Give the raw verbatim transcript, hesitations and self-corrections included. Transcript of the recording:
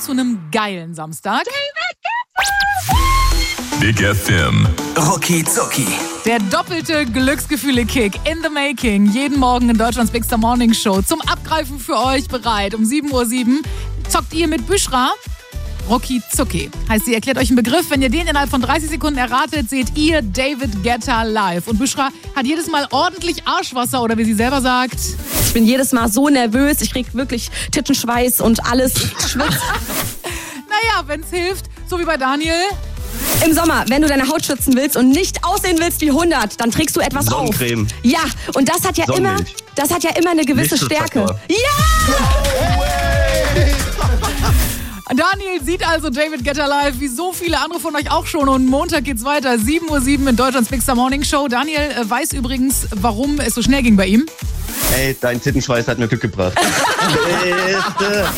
zu einem geilen Samstag. Big F M. Rucki Zucki. Der doppelte Glücksgefühle-Kick in the making. Jeden Morgen in Deutschlands Big Star Morning Show. Zum Abgreifen für euch bereit. Um sieben Uhr sieben zockt ihr mit Büschra. Rucki Zucki. Heißt, sie erklärt euch einen Begriff. Wenn ihr den innerhalb von dreißig Sekunden erratet, seht ihr David Guetta live. Und Büschra hat jedes Mal ordentlich Arschwasser, oder wie sie selber sagt. Ich bin jedes Mal so nervös. Ich krieg wirklich Tittenschweiß und alles. Ich schwitze. Naja, wenn's hilft, so wie bei Daniel. Im Sommer, wenn du deine Haut schützen willst und nicht aussehen willst wie hundert, dann trägst du etwas Sonnencreme. auf. Ja, und das hat ja immer, Sonnenmilch. das hat ja immer eine gewisse Stärke. Lichtschutzfaktor. Ja! Daniel sieht also David Guetta live, wie so viele andere von euch auch schon. Und Montag geht's weiter, sieben Uhr sieben in Deutschlands Big Star Morning Show. Daniel äh, weiß übrigens, warum es so schnell ging bei ihm. Ey, dein Tittenschweiß hat mir Glück gebracht. Beste.